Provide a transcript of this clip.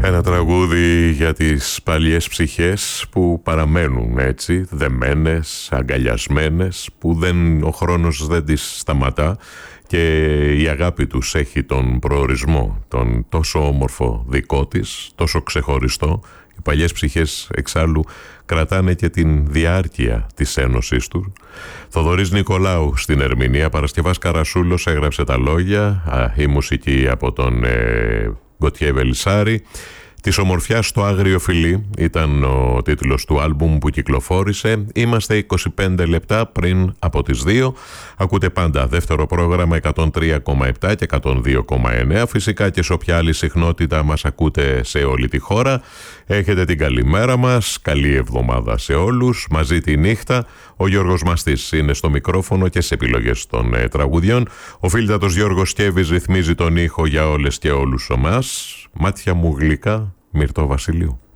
Ένα τραγούδι για τις παλιές ψυχές που παραμένουν έτσι, δεμένες, αγκαλιασμένες, που ο χρόνος δεν τις σταματά και η αγάπη τους έχει τον προορισμό, τον τόσο όμορφο δικό της, τόσο ξεχωριστό. Οι παλιές ψυχές εξάλλου κρατάνε και την διάρκεια της ένωσής του. Θοδωρής Νικολάου στην ερμηνεία, Παρασκευάς Καρασούλος έγραψε τα λόγια, η μουσική από τον Γκοτιέ Βελισσάρη. «Της ομορφιάς στο άγριο φιλί» ήταν ο τίτλος του άλμπουμ που κυκλοφόρησε. Είμαστε 25 λεπτά πριν από τις 2. Ακούτε πάντα δεύτερο πρόγραμμα 103,7 και 102,9. Φυσικά και σε όποια άλλη συχνότητα μας ακούτε σε όλη τη χώρα. Έχετε την καλημέρα μας. Καλή εβδομάδα σε όλους. Μαζί τη νύχτα. Ο Γιώργος Μαστής είναι στο μικρόφωνο και σε επιλογές των τραγουδιών. Ο φίλτατος Γιώργος Σκέβης ρυθμίζει τον ήχο για όλες και όλους εμάς. Μάτια μου γλυκά, Μυρτώ Βασιλείου.